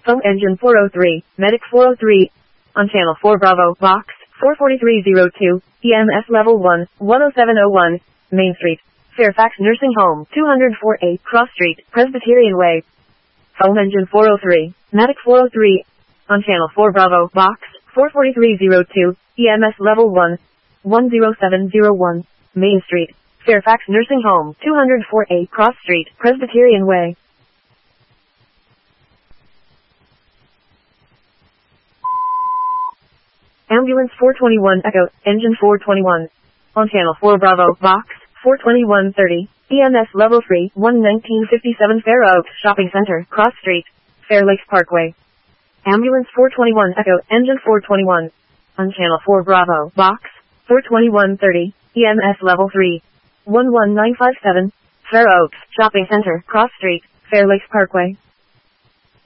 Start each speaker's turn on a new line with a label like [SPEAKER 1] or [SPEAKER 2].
[SPEAKER 1] Phone engine 403, medic 403. On channel 4 Bravo, box 44302, EMS level 1, 10701, Main Street, Fairfax Nursing Home, 204A, Cross Street, Presbyterian Way. Phone engine 403, medic 403. On channel 4 Bravo, box 44302, EMS level 1, 10701, Main Street, Fairfax Nursing Home, 204A, Cross Street, Presbyterian Way. Ambulance 421 Echo, engine 421. On channel 4 Bravo, box 42130, EMS level 3, 1957 Fair Oaks Shopping Center, Cross Street, Fair Lakes Parkway. Ambulance 421 Echo, engine 421. On channel 4 Bravo, box 42130, EMS level 3, 11957, Fair Oaks Shopping Center, Cross Street, Fair Lakes Parkway.